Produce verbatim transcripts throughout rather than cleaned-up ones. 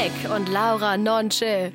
Mike und Laura Nonche.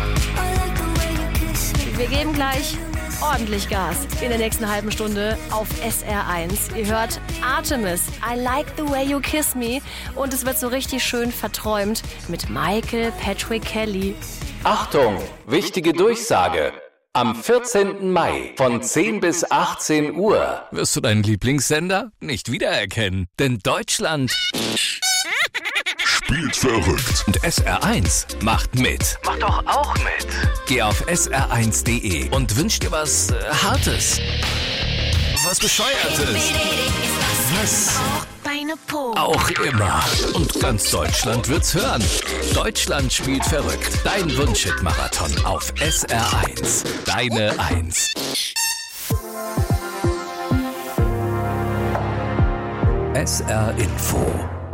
Wir geben gleich ordentlich Gas in der nächsten halben Stunde auf S R eins. Ihr hört Artemis, I Like the Way You Kiss Me. Und es wird so richtig schön verträumt mit Michael Patrick Kelly. Achtung, wichtige Durchsage. Am vierzehnten Mai von zehn bis achtzehn Uhr wirst du deinen Lieblingssender nicht wiedererkennen. Denn Deutschland spielt verrückt. Und S R eins macht mit. Mach doch auch mit. Geh auf S R eins Punkt de und wünsch dir was äh, Hartes. Was Bescheuertes. Was auch immer. Und ganz Deutschland wird's hören. Deutschland spielt verrückt. Dein Wunschhit-Marathon auf S R eins. Deine eins. S R Info.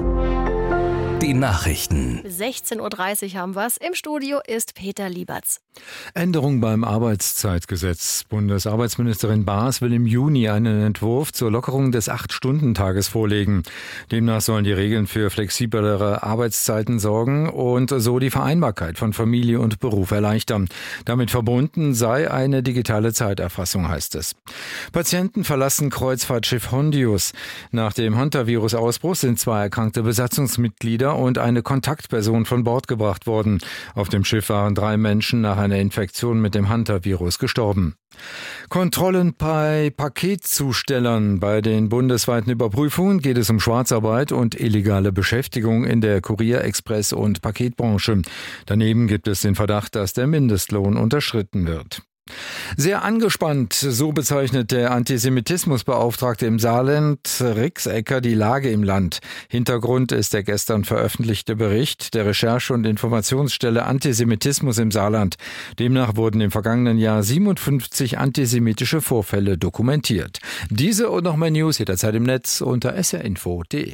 Die Nachrichten. sechzehn Uhr dreißig haben wir's. Im Studio ist Peter Lieberts. Änderung beim Arbeitszeitgesetz. Bundesarbeitsministerin Baas will im Juni einen Entwurf zur Lockerung des acht-Stunden-Tages vorlegen. Demnach sollen die Regeln für flexiblere Arbeitszeiten sorgen und so die Vereinbarkeit von Familie und Beruf erleichtern. Damit verbunden sei eine digitale Zeiterfassung, heißt es. Patienten verlassen Kreuzfahrtschiff Hondius. Nach dem Hantavirus-Ausbruch sind zwei erkrankte Besatzungsmitglieder und eine Kontaktperson von Bord gebracht worden. Auf dem Schiff waren drei Menschen nach einer Infektion mit dem Hantavirus gestorben. Kontrollen bei Paketzustellern. Bei den bundesweiten Überprüfungen geht es um Schwarzarbeit und illegale Beschäftigung in der Kurier-, Express- und Paketbranche. Daneben gibt es den Verdacht, dass der Mindestlohn unterschritten wird. Sehr angespannt, so bezeichnet der Antisemitismusbeauftragte im Saarland, Rixecker, die Lage im Land. Hintergrund ist der gestern veröffentlichte Bericht der Recherche- und Informationsstelle Antisemitismus im Saarland. Demnach wurden im vergangenen Jahr siebenundfünfzig antisemitische Vorfälle dokumentiert. Diese und noch mehr News jederzeit im Netz unter s r info punkt de.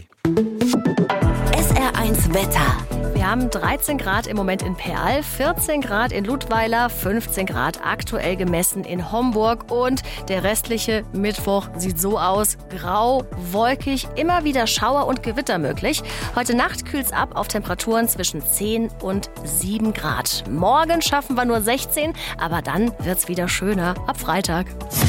S R eins Wetter. Wir haben dreizehn Grad im Moment in Perl, vierzehn Grad in Ludweiler, fünfzehn Grad aktuell gemessen in Homburg und der restliche Mittwoch sieht so aus: grau, wolkig, immer wieder Schauer und Gewitter möglich. Heute Nacht kühlt's ab auf Temperaturen zwischen zehn und sieben Grad. Morgen schaffen wir nur sechzehn, aber dann wird's wieder schöner ab Freitag.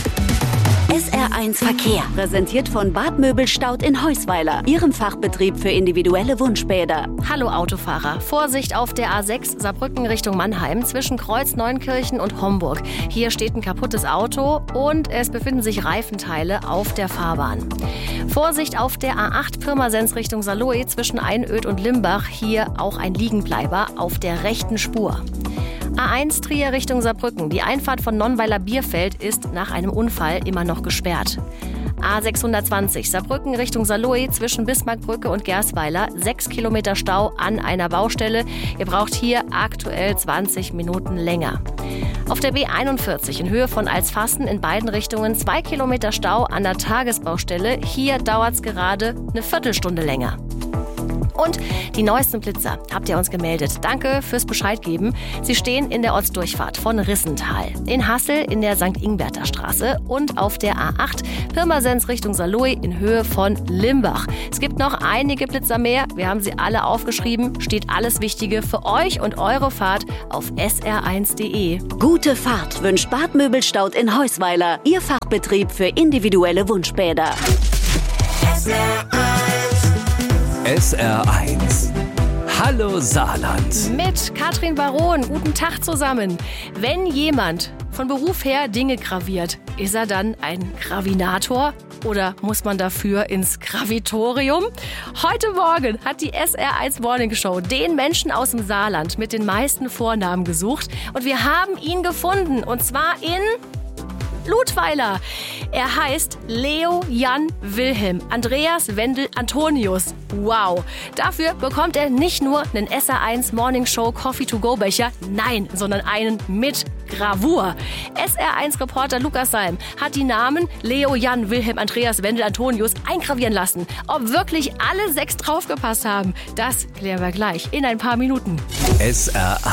S R eins Verkehr, präsentiert von Bad Möbelstaud in Heusweiler, Ihrem Fachbetrieb für individuelle Wunschbäder. Hallo Autofahrer, Vorsicht auf der A sechs Saarbrücken Richtung Mannheim zwischen Kreuz-Neunkirchen und Homburg. Hier steht ein kaputtes Auto und es befinden sich Reifenteile auf der Fahrbahn. Vorsicht auf der A acht Pirmasens Richtung Saarlouis zwischen Einöd und Limbach, hier auch ein Liegenbleiber auf der rechten Spur. A eins Trier Richtung Saarbrücken. Die Einfahrt von Nonnweiler Bierfeld ist nach einem Unfall immer noch gesperrt. A sechshundertzwanzig Saarbrücken Richtung Saarlouis zwischen Bismarckbrücke und Gersweiler. Sechs Kilometer Stau an einer Baustelle. Ihr braucht hier aktuell zwanzig Minuten länger. Auf der B einundvierzig in Höhe von Alsfassen in beiden Richtungen zwei Kilometer Stau an der Tagesbaustelle. Hier dauert es gerade eine Viertelstunde länger. Und die neuesten Blitzer habt ihr uns gemeldet. Danke fürs Bescheid geben. Sie stehen in der Ortsdurchfahrt von Rissental, in Hassel in der Sankt Ingberter Straße und auf der A acht Pirmasens Richtung Saarlouis in Höhe von Limbach. Es gibt noch einige Blitzer mehr. Wir haben sie alle aufgeschrieben. Steht alles Wichtige für euch und eure Fahrt auf s r eins punkt de. Gute Fahrt wünscht Bad Möbelstaud in Heusweiler, Ihr Fachbetrieb für individuelle Wunschbäder. S R eins. Hallo Saarland. Mit Katrin Baron. Guten Tag zusammen. Wenn jemand von Beruf her Dinge graviert, ist er dann ein Gravinator? Oder muss man dafür ins Gravitorium? Heute Morgen hat die S R eins Morning Show den Menschen aus dem Saarland mit den meisten Vornamen gesucht. Und wir haben ihn gefunden. Und zwar in Ludweiler. Er heißt Leo Jan Wilhelm Andreas Wendel Antonius. Wow. Dafür bekommt er nicht nur einen S R eins Morning Show Coffee to go Becher, nein, sondern einen mit Gravur. S R eins Reporter Lukas Salm hat die Namen Leo Jan Wilhelm Andreas Wendel Antonius eingravieren lassen. Ob wirklich alle sechs draufgepasst haben, das klären wir gleich in ein paar Minuten. S R